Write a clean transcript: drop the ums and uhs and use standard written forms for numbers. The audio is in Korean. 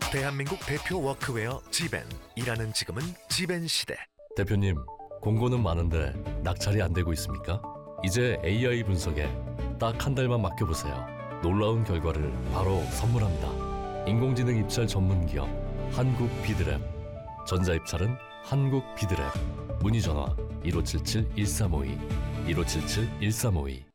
대한민국 대표 워크웨어 지벤. 일하는 지금은 지벤 시대. 대표님, 공고는 많은데 낙찰이 안 되고 있습니까? 이제 AI 분석에 딱 한 달만 맡겨보세요. 놀라운 결과를 바로 선물합니다. 인공지능 입찰 전문 기업 한국비드랩. 전자입찰은 한국비드랩. 문의전화 1577-1352 1577-1352